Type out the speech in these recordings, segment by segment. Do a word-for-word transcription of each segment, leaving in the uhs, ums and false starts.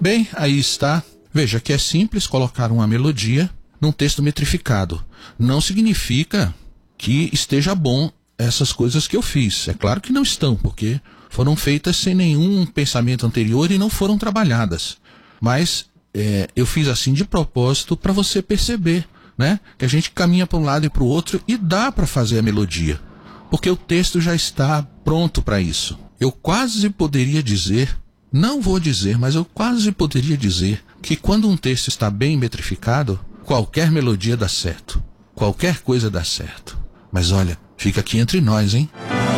Bem, aí está. Veja que é simples colocar uma melodia num texto metrificado. Não significa que esteja bom essas coisas que eu fiz. É claro que não estão, porque foram feitas sem nenhum pensamento anterior e não foram trabalhadas. Mas é, eu fiz assim de propósito para você perceber, né, que a gente caminha para um lado e para o outro e dá para fazer a melodia, porque o texto já está pronto para isso. Eu quase poderia dizer, não vou dizer, mas eu quase poderia dizer que quando um texto está bem metrificado, qualquer melodia dá certo, qualquer coisa dá certo. Mas olha, fica aqui entre nós, hein?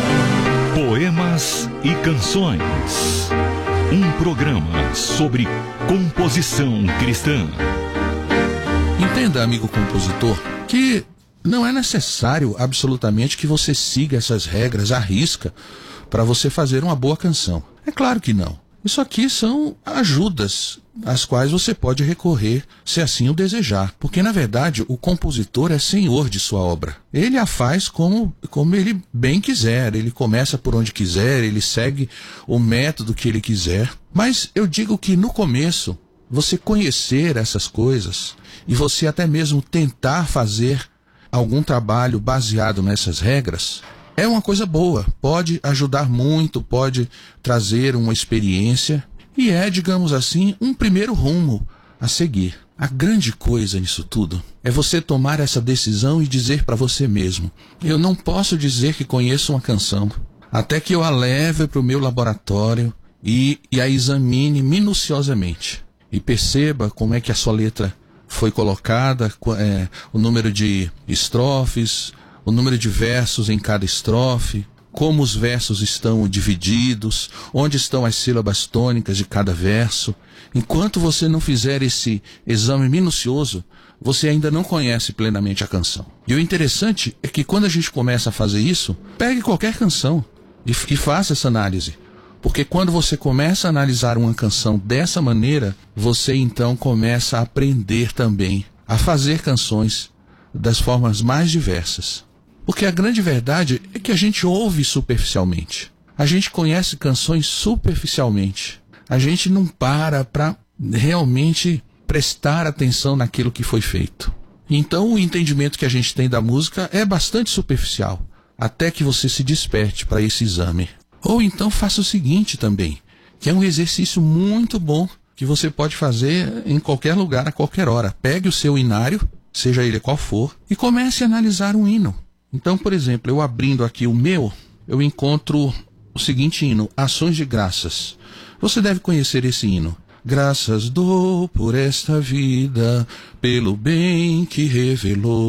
Poemas e Canções. Um programa sobre composição cristã. Entenda, amigo compositor, que não é necessário absolutamente que você siga essas regras à risca para você fazer uma boa canção. É claro que não. Isso aqui são ajudas às quais você pode recorrer se assim o desejar. Porque, na verdade, o compositor é senhor de sua obra. Ele a faz como, como ele bem quiser. Ele começa por onde quiser, ele segue o método que ele quiser. Mas eu digo que no começo, você conhecer essas coisas e você até mesmo tentar fazer algum trabalho baseado nessas regras é uma coisa boa, pode ajudar muito, pode trazer uma experiência e é, digamos assim, um primeiro rumo a seguir. A grande coisa nisso tudo é você tomar essa decisão e dizer para você mesmo: eu não posso dizer que conheço uma canção até que eu a leve para o meu laboratório e, e a examine minuciosamente e perceba como é que a sua letra foi colocada, é, o número de estrofes, o número de versos em cada estrofe, como os versos estão divididos, onde estão as sílabas tônicas de cada verso. Enquanto você não fizer esse exame minucioso, você ainda não conhece plenamente a canção. E o interessante é que quando a gente começa a fazer isso, pegue qualquer canção e, e faça essa análise. Porque quando você começa a analisar uma canção dessa maneira, você então começa a aprender também a fazer canções das formas mais diversas. Porque a grande verdade é que a gente ouve superficialmente. A gente conhece canções superficialmente. A gente não para para realmente prestar atenção naquilo que foi feito. Então o entendimento que a gente tem da música é bastante superficial, até que você se desperte para esse exame. Ou então faça o seguinte também, que é um exercício muito bom que você pode fazer em qualquer lugar, a qualquer hora. Pegue o seu inário, seja ele qual for, e comece a analisar um hino. Então, por exemplo, eu abrindo aqui o meu, eu encontro o seguinte hino: Ações de Graças. Você deve conhecer esse hino. Graças dou por esta vida, pelo bem que revelou.